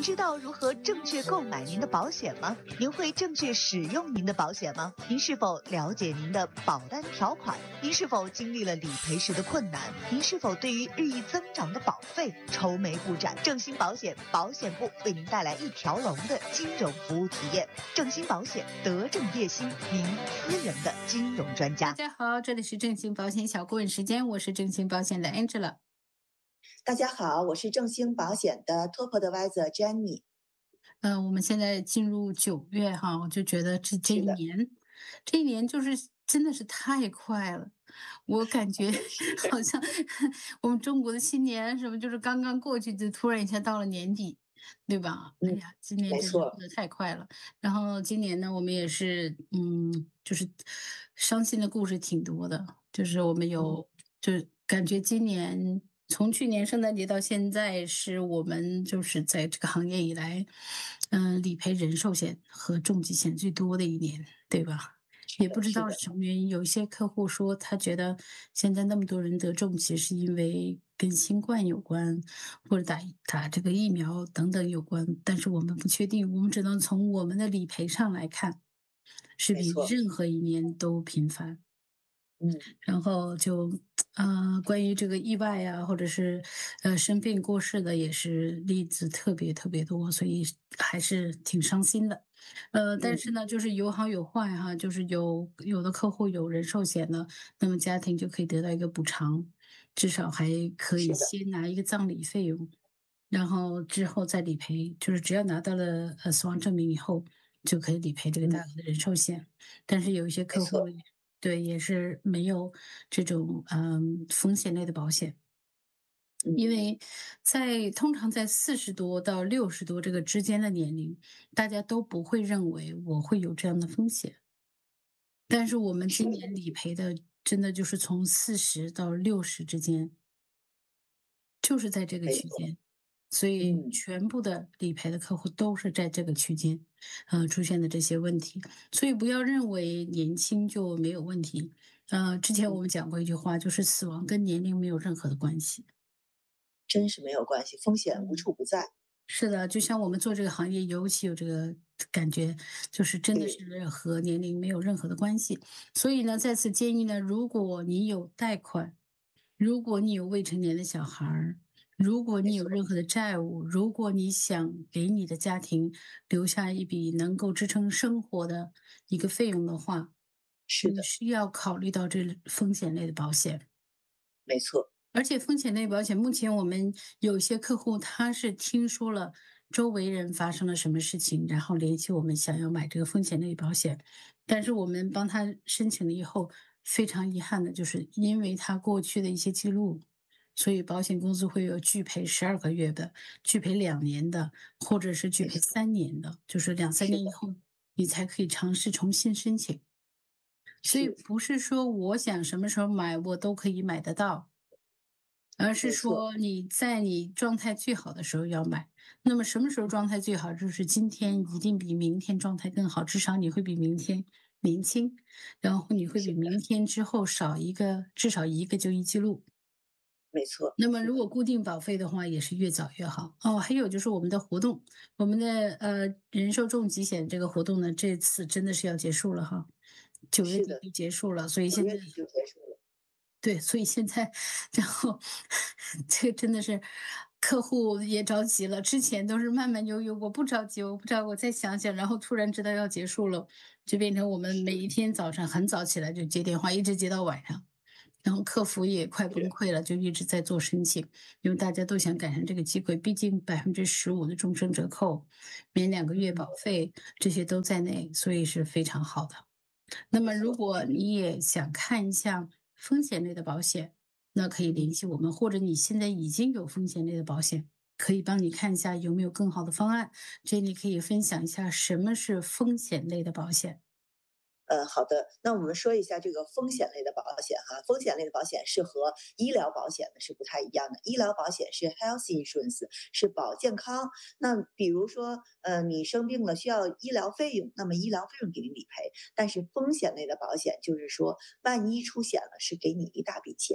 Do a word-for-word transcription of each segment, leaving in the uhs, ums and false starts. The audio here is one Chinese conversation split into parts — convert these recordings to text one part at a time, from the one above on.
知道如何正确购买您的保险吗？您会正确使用您的保险吗？您是否了解您的保单条款？您是否经历了理赔时的困难？您是否对于日益增长的保费愁眉不展？正兴保险保险部为您带来一条龙的金融服务体验。正兴保险，德政业兴，您私人的金融专家。 大家好，这里是正兴保险小顾问时间，我是正兴保险的 Angela。 大家好，我是正兴保险的 Top Advisor Jenny。 呃，我们现在进入九月哈，我就觉得这这一年，这一年就是真的是太快了。我感觉好像我们中国的新年什么，就是刚刚过去，就突然一下到了年底，对吧？哎呀，今年真是过得太快了。然后今年呢，我们也是，嗯，就是伤心的故事挺多的，就是我们有，就是感觉今年。从去年圣诞节到现在，是我们就是在这个行业以来，嗯，理赔人寿险和重疾险最多的一年，对吧？也不知道是什么原因，有一些客户说他觉得现在那么多人得重疾是因为跟新冠有关，或者打打这个疫苗等等有关，但是我们不确定，我们只能从我们的理赔上来看，是比任何一年都频繁。 嗯， 然后就，呃，关于这个意外呀，或者是，呃，生病过世的也是例子特别特别多，所以还是挺伤心的。呃，但是呢，就是有好有坏哈，就是有有的客户有人寿险的，那么家庭就可以得到一个补偿，至少还可以先拿一个葬礼费用，然后之后再理赔，就是只要拿到了呃死亡证明以后，就可以理赔这个大额的人寿险。但是有一些客户。对，也是没有这种嗯风险类的保险，因为在通常在四十多到六十多这个之间的年龄，大家都不会认为我会有这样的风险。但是我们今年理赔的真的就是从四十到六十之间，就是在这个区间。所以全部的理赔的客户都是在这个区间，呃，出现的这些问题。所以不要认为年轻就没有问题。呃，之前我们讲过一句话，就是死亡跟年龄没有任何的关系。 真是没有关系，风险无处不在。 是的，就像我们做这个行业，尤其有这个感觉，就是真的是和年龄没有任何的关系。所以呢，再次建议呢，如果你有贷款，如果你有未成年的小孩儿，如果你有任何的债务，如果你想给你的家庭留下一笔能够支撑生活的一个费用的话， 是的， 你需要考虑到这风险类的保险。 没错。 而且风险类保险，目前我们有些客户他是听说了周围人发生了什么事情，然后联系我们想要买这个风险类保险，但是我们帮他申请了以后，非常遗憾的就是因为他过去的一些记录。所以保险公司会有拒赔十二个月的、拒赔两年的，或者是拒赔三年的，就是两三年以后你才可以尝试重新申请。所以不是说我想什么时候买我都可以买得到，而是说你在你状态最好的时候要买。那么什么时候状态最好？就是今天一定比明天状态更好，至少你会比明天年轻，然后你会比明天之后少一个，至少一个就医记录。 没错。 那么如果固定保费的话，也是越早越好。哦，还有就是我们的活动，我们的呃人寿重疾险这个活动呢，这次真的是要结束了哈，九月底就结束了，所以现在就结束了。 对，所以现在，然后这个真的是客户也着急了。之前都是慢慢悠悠，我不着急，我不着，我再想想，然后突然知道要结束了，就变成我们每一天早上很早起来就接电话，一直接到晚上。然后客服也快崩溃了，就一直在做申请，因为大家都想赶上这个机会，毕竟百分之十五的终身折扣，免两个月保费，这些都在内，所以是非常好的。那么如果你也想看一下风险类的保险，那可以联系我们，或者你现在已经有风险类的保险，可以帮你看一下有没有更好的方案。这里可以分享一下什么是风险类的保险。 呃，好的，那我们说一下这个风险类的保险哈。风险类的保险是和医疗保险呢是不太一样的。医疗保险是 health insurance， 是保健康。那比如说，呃，你生病了需要医疗费用，那么医疗费用给你理赔。但是风险类的保险就是说，万一出险了，是给你一大笔钱。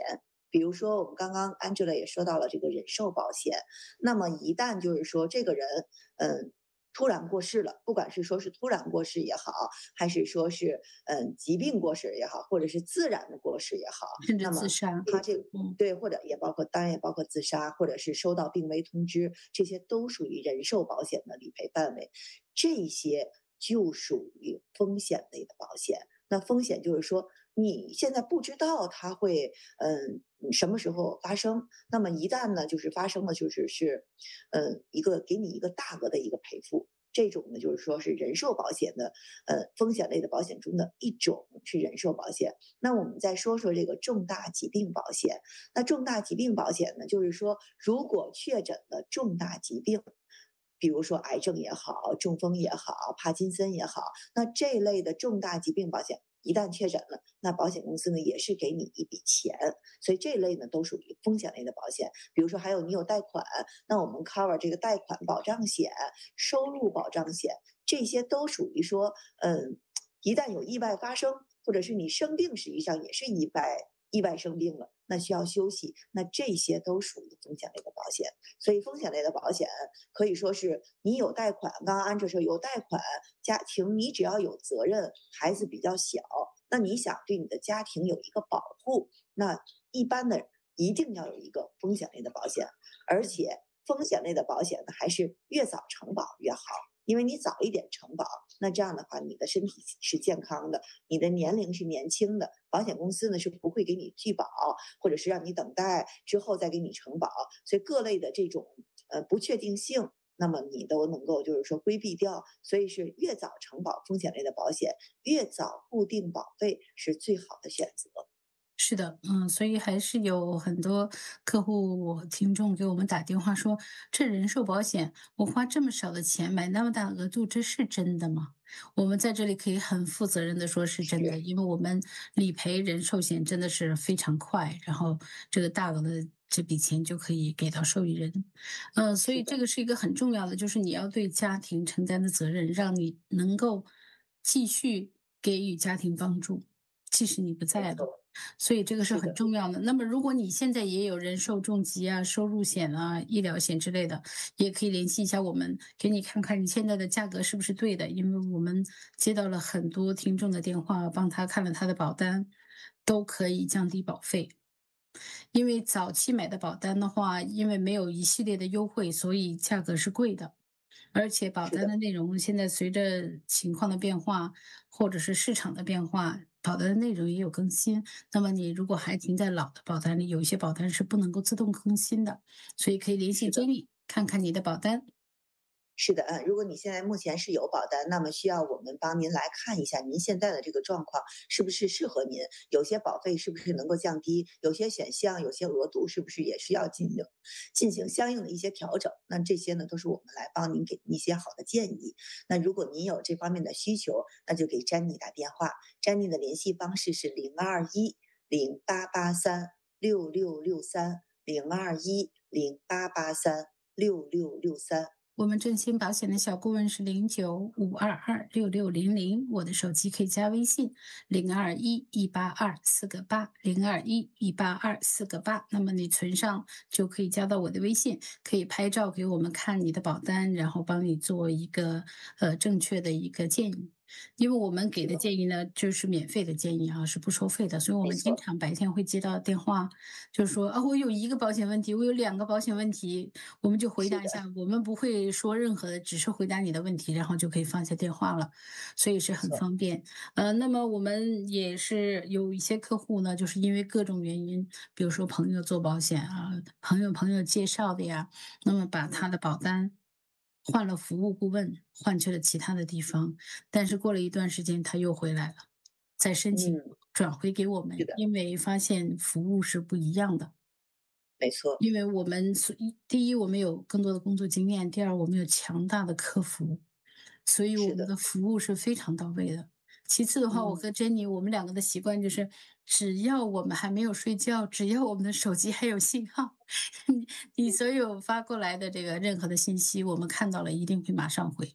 比如说我们刚刚 Angela 也说到了这个人寿保险，那么一旦就是说这个人，嗯。突然过世了，不管是说是突然过世也好，还是说是嗯疾病过世也好，或者是自然的过世也好， 甚至那么自杀。 他这个嗯， 对，或者也包括当然也包括自杀，或者是收到病危通知，这些都属于人寿保险的理赔范围，这些就属于风险类的保险。那风险就是说，你现在不知道它会嗯什么时候发生，那么一旦呢就是发生了，就是是嗯一个给你一个大额的一个赔付。这种呢，就是说是人寿保险的，呃，风险类的保险中的一种是人寿保险。那我们再说说这个重大疾病保险。那重大疾病保险呢，就是说如果确诊了重大疾病，比如说癌症也好，中风也好，帕金森也好，那这类的重大疾病保险一旦确诊了，那保险公司呢也是给你一笔钱，所以这类呢都属于风险类的保险。比如说还有你有贷款，那我们 cover 这个贷款保障险、收入保障险，这些都属于说，嗯，一旦有意外发生，或者是你生病，实际上也是意外意外生病了，那需要休息，那这些都属于风险类的保险。所以风险类的保险可以说是你有贷款，刚刚安哲说有贷款，家庭你只要有责任，孩子比较小，那你想对你的家庭有一个保护，那一般的一定要有一个风险类的保险，而且风险类的保险呢，还是越早承保越好。因为你早一点承保，那这样的话，你的身体是健康的，你的年龄是年轻的，保险公司呢是不会给你拒保，或者是让你等待之后再给你承保，所以各类的这种呃不确定性，那么你都能够就是说规避掉，所以是越早承保风险类的保险，越早固定保费是最好的选择。 是的，嗯，所以还是有很多客户、听众给我们打电话说，这人寿保险，我花这么少的钱买那么大额度，这是真的吗？我们在这里可以很负责任的说是真的， 是因为我们理赔人寿险真的是非常快，然后这个大额的这笔钱就可以给到受益人。呃，所以是的， 这个是一个很重要的，就是你要对家庭承担的责任，让你能够继续给予家庭帮助，即使你不在了。 没错， 所以这个是是的， 很重要的。那么如果你现在也有人寿重疾啊、收入险啊、医疗险之类的，也可以联系一下我们，给你看看你现在的价格是不是对的。因为我们接到了很多听众的电话，帮他看了他的保单，都可以降低保费。因为早期买的保单的话，因为没有一系列的优惠，所以价格是贵的。而且保是的， 单的内容现在随着情况的变化，或者是市场的变化，保单的内容也有更新。那么你如果还停在老的保单里，有一些保单是不能够自动更新的，所以可以联系是的。 Jenny 看看你的保单。 是的，嗯，如果你现在目前是有保单，那么需要我们帮您来看一下您现在的这个状况是不是适合您，有些保费是不是能够降低，有些选项、有些额度是不是也需要进行进行相应的一些调整。那这些呢，都是我们来帮您给您一些好的建议。那如果您有这方面的需求，那就给詹妮打电话，詹妮的联系方式是零二一零八八三六六六三零二一零八八三六六六三。 我们振兴保险的小顾问是零九五二二六六零零，我的手机可以加微信零二一一八二四个八零二一一八二四个八，那么你存上就可以加到我的微信，可以拍照给我们看你的保单，然后帮你做一个呃正确的一个建议。因为我们给的建议呢，就是免费的建议啊，是不收费的，所以我们经没错， 常白天会接到电话，就是说啊，我有一个保险问题，我有两个保险问题，我们就回是的， 答一下，我们不会说任何的，只是回答你的问题，然后就可以放下电话了，所以是很没错， 方便。呃，那么我们也是有一些客户呢，就是因为各种原因，比如说朋友做保险啊，朋友朋友介绍的呀，那么把他嗯的保单换了服务顾问，换去了其他的地方，但是过了一段时间他又回来了，再申请嗯， 转回给我们， 是的， 因为发现服务是不一样的。 没错， 因为我们所一第一我们有更多的工作经验，第二我们有强大的客服，所以我是的， 们的服务是非常到位的。其次的话，我嗯， 和珍妮我们两个的习惯就是，只要我们还没有睡觉，只要我们的手机还有信号，你你所有发过来的这个任何的信息，我们看到了一定会马上回。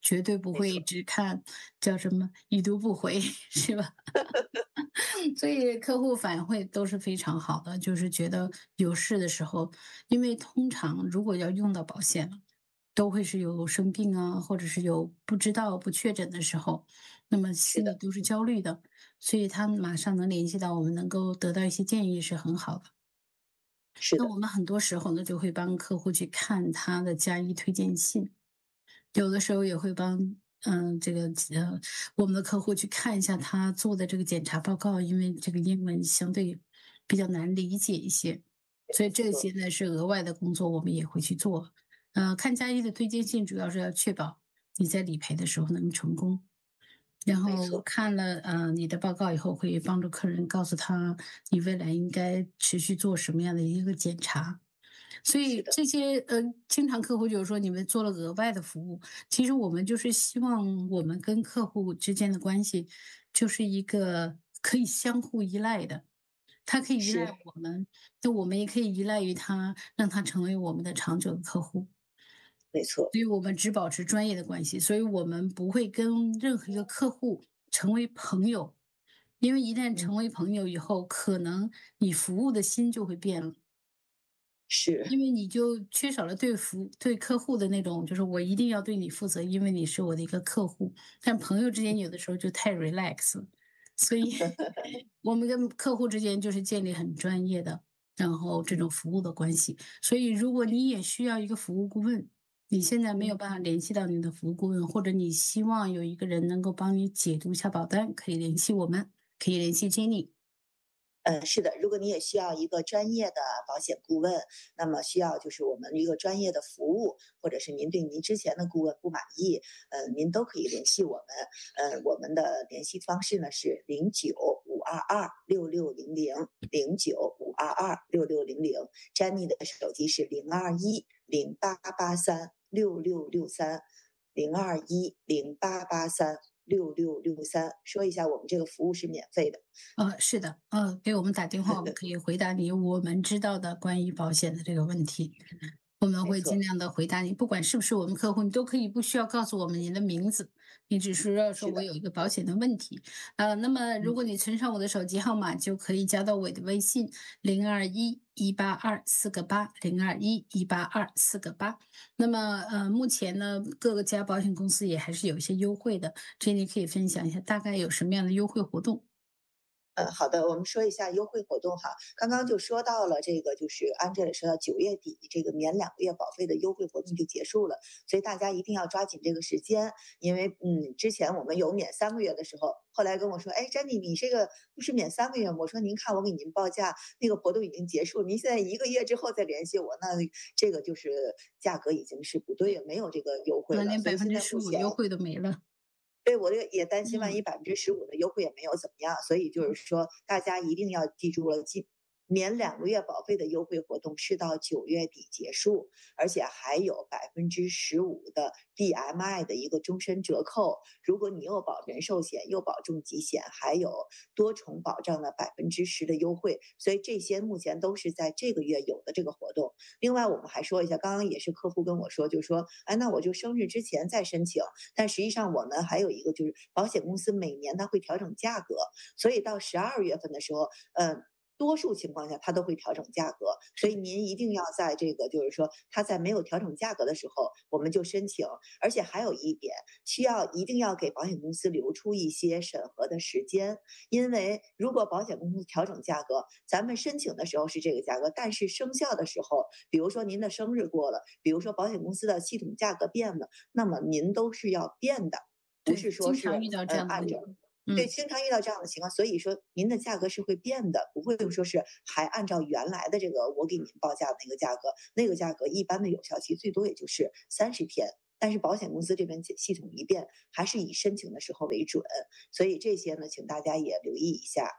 绝对不会只看叫什么已读不回，是吧？所以客户反馈都是非常好的，就是觉得有事的时候，因为通常如果要用到保险了，都会是有生病啊，或者是有不知道不确诊的时候，那么心里都是焦虑的，所以他马上能联系到我们，能够得到一些建议是很好的。 是的， 那我们很多时候呢，就会帮客户去看他的加医推荐信，有的时候也会帮嗯这个呃我们的客户去看一下他做的这个检查报告，因为这个英文相对比较难理解一些，所以这些呢是额外的工作，我们也会去做。呃，看加医的推荐信主要是要确保你在理赔的时候能成功。然后没错， 看了呃你的报告以后，会帮助客人告诉他你未来应该持续做什么样的一个检查。所以是的， 这些呃，经常客户就是说你们做了额外的服务，其实我们就是希望我们跟客户之间的关系就是一个可以相互依赖的，他可以依赖是我们，那我们也可以依赖于他，让他成为我们的长久的客户。 没错， 所以我们只保持专业的关系，所以我们不会跟任何一个客户成为朋友，因为一旦嗯， 成为朋友以后，可能你服务的心就会变了， 是， 因为你就缺少了对服对客户的那种，就是我一定要对你负责，因为你是我的一个客户。但朋友之间有的时候就太 relax 了，所以我们跟客户之间就是建立很专业的，然后这嗯种服务的关系。所以如果你也需要一个服务顾问，你现在没有嗯。 办法联系到你的服务顾问，或者你希望有一个人能够帮你解读一下保单，可以联系我们，可以联系 Jenny。 嗯，是的，如果你也需要一个专业的保险顾问，那么需要就是我们一个专业的服务，或者是您对您之前的顾问不满意，呃，您都可以联系我们。呃，我们的联系方式呢是零九五二二六六零零零九五二二六六零零，Jenny 的手机是零二一零八八三六六六三零二一零八八三六六六三。说一下，我们这个服务是免费的。 呃，是的，呃，给我们打电话，我们可以回答你我们知道的关于保险的这个问题。我们会尽没错， 量的回答你，不管是不是我们客户，你都可以不需要告诉我们您的名字，你只需要说是的， 我有一个保险的问题。呃，那么如嗯。 果你存上我的手机号码，就可以加到我的微信零二一一八二四个八零二一一八二四个八。那么呃，目前呢，各个家保险公司也还是有一些优惠的，这里可以分享一下大概有什么样的优惠活动。 嗯，好的，我们说一下优惠活动哈。刚刚就说到了这个，就是安这里说到九月底这个免两个月保费的优惠活动就结束了，所以大家一定要抓紧这个时间，因为嗯，之前我们有免三个月的时候，后来跟我说，哎，Jenny，你这个不是免三个月吗？我说您看我给您报价，那个活动已经结束，您现在一个月之后再联系我，那这个就是价格已经是不对，没有这个优惠那了， 连百分之所以现在目前十五优惠都没了。 对，我这也担心万一嗯。 百分之十五的优惠也没有怎么样，所以就是说大家一定要记住了，记免两个月保费的优惠活动是到九月底结束，而且还有百分之十五的 B M I 的一个终身折扣。如果你又保人寿险又保重疾险，还有多重保障的百分之十的优惠，所以这些目前都是在这个月有的这个活动。另外，我们还说一下，刚刚也是客户跟我说，就是说，哎，那我就生日之前再申请。但实际上，我们还有一个就是保险公司每年它会调整价格，所以到十二月份的时候，呃，多数情况下它都会调整价格，所以您一定要在这个就是说它在没有调整价格的时候，我们就申请。而且还有一点，需要一定要给保险公司留出一些审核的时间，因为如果保险公司调整价格，咱们申请的时候是这个价格，但是生效的时候，比如说您的生日过了，比如说保险公司的系统价格变了，那么您都是要变的，不对， 是说是经常遇到这样的问题。 嗯按照。对， 嗯。 经常遇到这样的情况，所以说您的价格是会变的，不会说是还按照原来的这个我给您报价的那个价格，那个价格一般的有效期最多也就是三十天，但是保险公司这边系统一变，还是以申请的时候为准，所以这些呢，请大家也留意一下。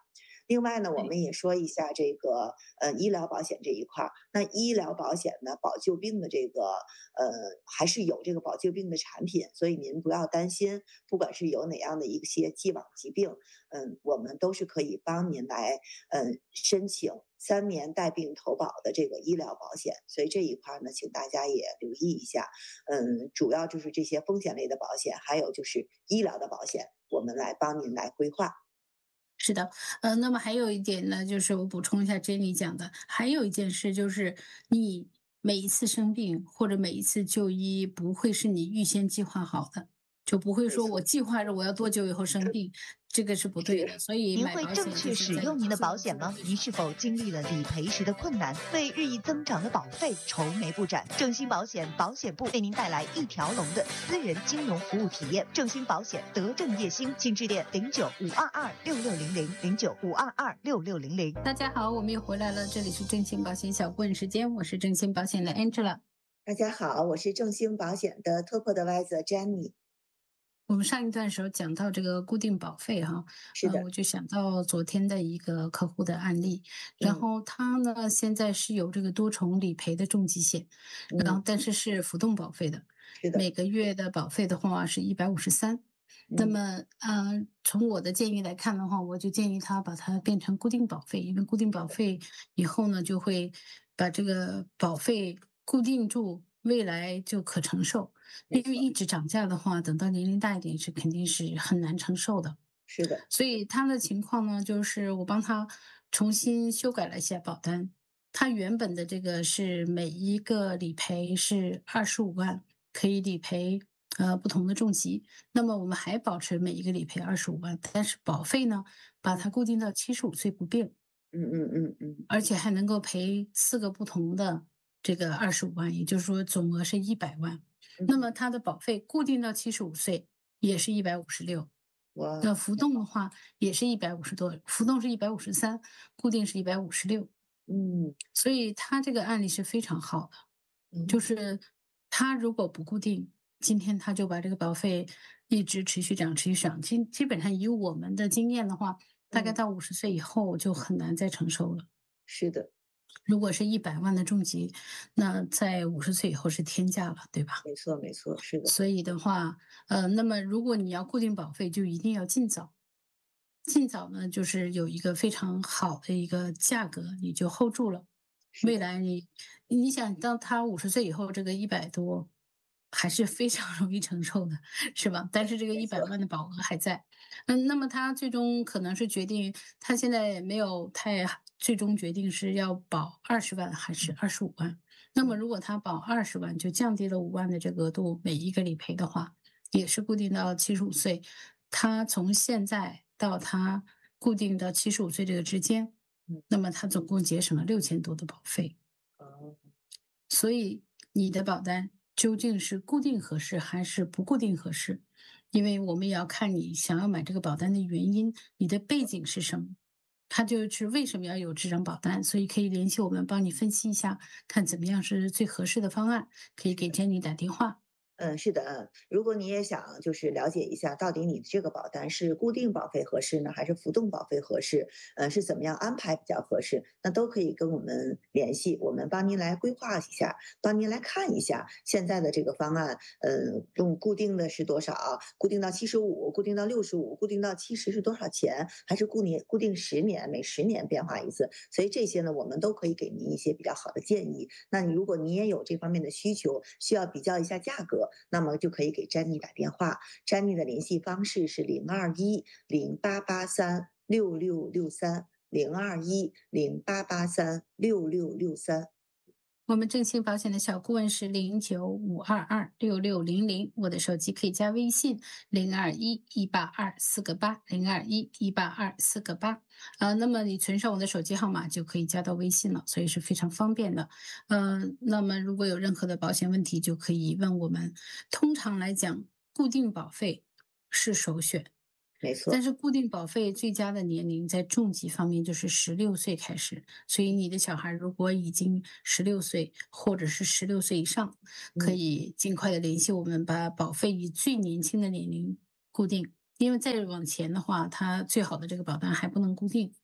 另外呢，我对， 们也说一下这个呃医疗保险这一块儿。那医疗保险呢，保救病的这个呃还是有这个保救病的产品，所以您不要担心，不管是有哪样的一些既往疾病，嗯，我们都是可以帮您来嗯申请三年带病投保的这个医疗保险。所以这一块儿呢，请大家也留意一下。嗯，主要就是这些风险类的保险，还有就是医疗的保险，我们来帮您来规划。 是的，呃，那么还有一点呢，就是我补充一下 Jenny 讲的，还有一件事就是你每一次生病或者每一次就医，不会是你预先计划好的，就不会没错， 说我计划着我要多久以后生病，这个是不对是。 的。所以您会买保险就正确是在你使用您的做好这个保险吗？您是否经历了理赔时的困难，为日益增长的保费愁眉不展？正兴保险保险部为您带来一条龙的私人金融服务体验。正兴保险德正业兴，请致电零九五二二六六零零零九五二二六六零零。 大家好，我们又回来了，这里是正兴保险小顾问时间，我是正兴保险的 Angela。 大家好，我是正兴保险的 Top Advisor Jenny。 我们上一段时候讲到这个固定保费哈，呃， 是的， 我就想到昨天的一个客户的案例，然嗯后他呢现在是有这个多重理赔的重疾险，然后嗯， 但是是浮动保费的， 是的， 每个月的保费的话是一百五十三。那嗯么，呃，从我的建议来看的话，我就建议他把它变成固定保费，因为固定保费以后呢，就会把这个保费固定住，未来就可承受。 没错， 因为一直涨价的话，等到年龄大一点是肯定是很难承受的。 是的， 所以他的情况呢，就是我帮他重新修改了一下保单，他原本的这个是每一个理赔是二十五万，可以理赔呃不同的重疾。那么我们还保持每一个理赔二十五万，但是保费呢，把它固定到七十五岁不变。 嗯嗯嗯嗯而且还能够赔四个不同的这个二十五万，也就是说总额是一百万。那嗯， 么它的保费固定到七十五岁也是一百五十六， 我那浮动的话也是一百五十多，浮动是一百五十三，固定是一百五十六。 嗯所以他这个案例是非常好的，就嗯是他如果不固定，今天他就把这个保费一直持续涨，持续涨，基基本上以我们的经验的话，大概嗯， 到五十岁以后就很难再承受了。 是的， 如果是一百万的重疾，那在五十岁以后是天价了，对吧？ 没错没错，是的， 所以的话，呃，那么如果你要固定保费，就一定要尽早。尽早呢，就是有一个非常好的一个价格，你就 hold 住了。未是的， 来你你想当他五十岁以后，这个一百多还是非常容易承受的，是吧？但是这个没错， 一百万的保额还在。嗯，那么他最终可能是决定他现在没有太最终决定是要保二十万还是二十五万。那么嗯如果他保二十万，就降低了五万的这个额度，每一个理赔的话，也是固定到七十五岁。他从现在到他固定到七十五岁这个之间， 嗯， 那么他总共节省了六千多的保费。 哦， 所以你的保单究竟是固定合适还是不固定合适？因为我们也要看你想要买这个保单的原因，你的背景是什么？它就是为什么要有这张保单，所以可以联系我们帮你分析一下，看怎么样是最合适的方案，可以给 Jenny 打电话。 嗯，是的，嗯，如果你也想就是了解一下，到底你这个保单是固定保费合适呢，还是浮动保费合适？呃，是怎么样安排比较合适？那都可以跟我们联系，我们帮您来规划一下，帮您来看一下现在的这个方案。呃，用固定的是多少？固定到七十五，固定到六十五，固定到七十是多少钱？还是固定固定十年，每十年变化一次？所以这些呢，我们都可以给您一些比较好的建议。那你如果你也有这方面的需求，需要比较一下价格。那么就可以给詹妮打电话，詹妮的联系方式是零二一零八八三六六六三，零二一零八八三六六六三。 我们正兴保险的小顾问是零九五二二六六零零，我的手机可以加微信零二一一八二四个八零二一一八二四个八，呃，那么你存上我的手机号码就可以加到微信了，所以是非常方便的。呃，那么如果有任何的保险问题，就可以问我们。通常来讲，固定保费是首选。 没错， 但是固定保费最佳的年龄在重疾方面就是十六岁开始，所以你的小孩如果已经十六岁或者是十六岁以上，可嗯， 以尽快的联系我们，把保费以最年轻的年龄固定。因为再往前的话，它最好的这个保单还不能固定。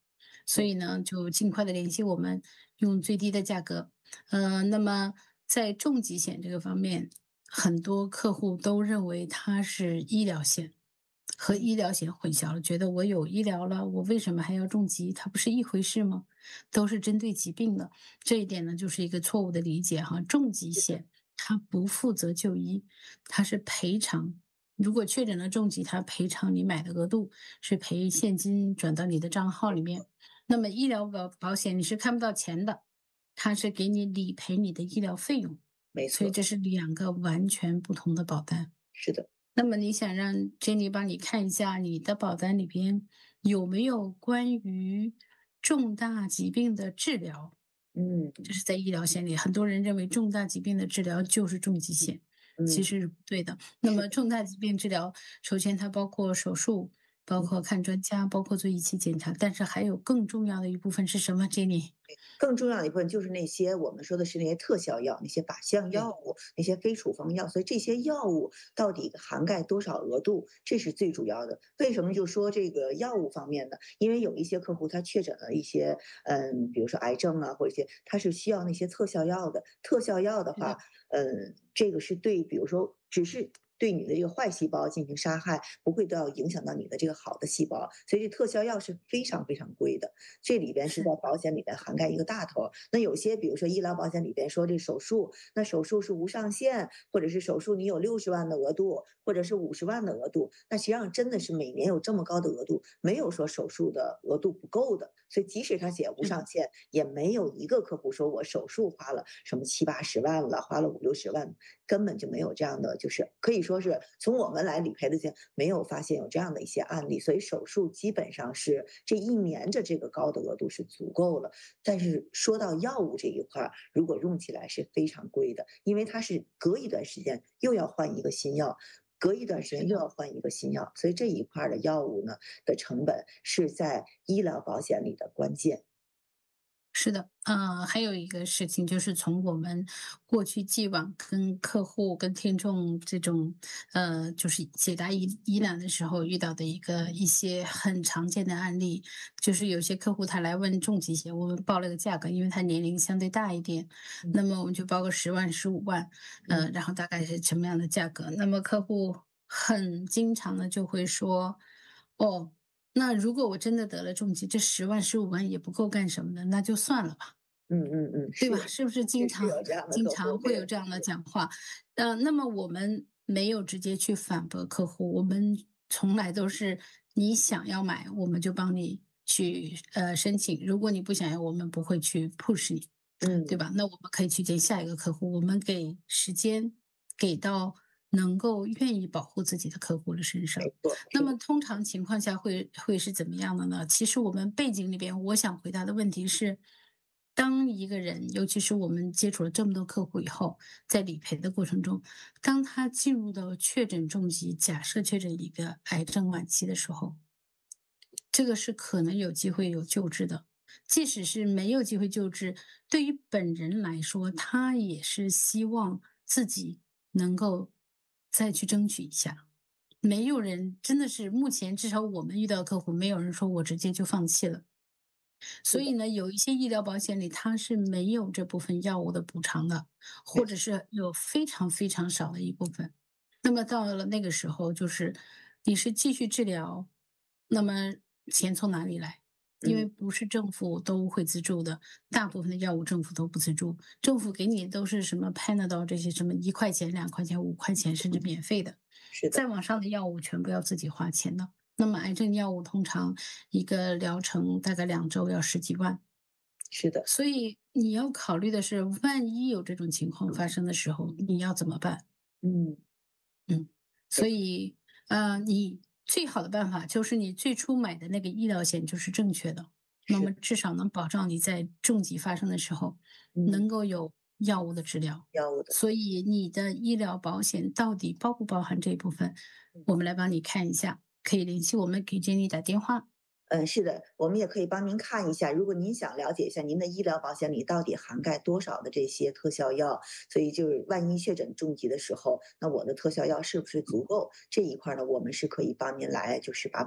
所以呢，就尽快的联系我们，用最低的价格。呃，那么在重疾险这个方面，很多客户都认为它是医疗险，和嗯， 医疗险混淆了，觉得我有医疗了，我为什么还要重疾？它不是一回事吗？都是针对疾病的，这一点呢，就是一个错误的理解哈。重疾是的， 险它不负责就医，它是赔偿。如果确诊了重疾，它赔偿你买的额度是赔现金转到你的账号里面。那么医疗保保险你是看不到钱的，它是给你理赔你的医疗费用， 没错， 所以这是两个完全不同的保单。 是的， 那么你想让 Jenny 帮你看一下你的保单里边有没有关于重大疾病的治疗？ 嗯这是在医疗险里，很多人认为重大疾病的治疗就是重疾险，其嗯， 实是不对的。那是的。 么重大疾病治疗，首先它包括手术，包括看专家，包括做仪器检查，但是还有更重要的一部分是什么，Jenny？ 更重要的一部分就是那些我们说的是那些特效药、那些靶向对， 药物、那些非处方药，所以这些药物到底涵盖多少额度，这是最主要的。为什么就说这个药物方面呢？因为有一些客户他确诊了一些，嗯，比如说癌症啊，或者一些他是需要那些特效药的。特效药的是的， 话，嗯，这个是对，比如说只是对你的这个坏细胞进行杀害，不会到影响到你的这个好的细胞，所以这特效药是非常非常贵的。这里边是在是， 保险里边涵盖一个大头儿。那有些比如说医疗保险里边说这手术，那手术是无上限，或者是手术你有六十万的额度，或者是五十万的额度，那实际上真的是每年有这么高的额度，没有说手术的额度不够的。所以即使他写无是的， 上限，也没有一个客户说我手术花了什么七八十万了，花了五六十万，根本就没有这样的，就是可以说是从我们来理赔的钱没有发现有这样的一些案例，所以手术基本上是这一年的这个高的额度是足够了。但是说到药物这一块儿，如果用起来是非常贵的，因为它是隔一段时间又要换一个新药。隔一段时间又是的。 要换一个新药，所以这一块儿的药物呢的成本是在医疗保险里的关键。 是的，呃，还有一个事情就是从我们过去既往跟客户、跟听众这种，呃，就是解答疑疑难的时候遇到的一个一些很常见的案例，就是有些客户他来问重疾险，我们报了个价格，因为他年龄相对大一点， 嗯那么我们就报个十万、十五万， 嗯呃，然后大概是什么样的价格？那么客户很经常的就会说，哦。那如果我真的得了重疾，这十万、十五万也不够干什么的，那就算了吧， 嗯嗯嗯，是， 对吧？是不是经确实常有这样的经客户， 常会有对， 这样的讲话？呃，那么我们没有直接去反驳客户，我们从来都是你想要买，我们就帮你去呃申请，如果你不想要，我们不会去 push 你。对嗯， 吧？那我们可以去见下一个客户，我们给时间给到能够愿意保护自己的客户的身上。 没错，是的， 那么通常情况下会会是怎么样的呢？其实我们背景里边，我想回答的问题是，当一个人，尤其是我们接触了这么多客户以后，在理赔的过程中，当他进入到确诊重疾，假设确诊一个癌症晚期的时候，这个是可能有机会有救治的。即使是没有机会救治，对于本人来说，他也是希望自己能够再去争取一下。没有人真的是目前至少我们遇到的客户，没有人说我直接就放弃了。 是的， 所以呢，有一些医疗保险里它是没有这部分药物的补偿的，或者没错， 是有非常非常少的一部分。那么到了那个时候，就是你是继续治疗，那么钱从哪里来？因为嗯， 不是政府都会资助的，大部分的药物政府都不资助，政府给你都是什么 Panadol 这些什么一块钱、两块钱、五块钱，甚至免费的。 是的， 再往上的药物全部要自己花钱的。那么癌症药物通常一个疗程大概两周要十几万， 是的， 所以你要考虑的是，万一有这种情况发生的时候，你要怎么办？ 嗯， 嗯， 没错， 所以，呃，你最好的办法就是你最初买的那个医疗险就是正确的，那是， 么至少能保障你在重疾发生的时候嗯， 能够有药物的治疗。 药物的， 所以你的医疗保险到底包不包含这一部分， 嗯。 我们来帮你看一下，可以联系我们给 Jenny 打电话。 嗯，是的，我们也可以帮您看一下，如果您想了解一下您的医疗保险里到底涵盖多少的这些特效药，所以就是万一确诊重疾的时候，那我的特效药是不是足够？这一块儿呢，我们是可以帮您来，就是把